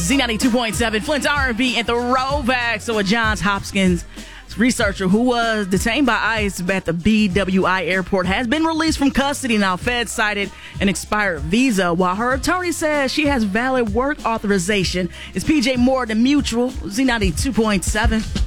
Z92.7, Flint's R&B and Throwback. So a Johns Hopkins researcher who was detained by ICE at the BWI airport has been released from custody. Now, Feds cited an expired visa, while her attorney says she has valid work authorization. It's PJ Moore, the Mutual, Z92.7.